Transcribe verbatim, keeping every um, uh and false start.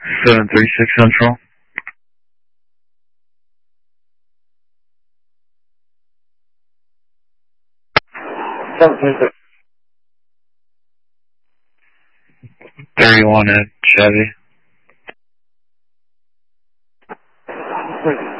seven three six Central. seven three six. thirty-one at Chevy. Thank you.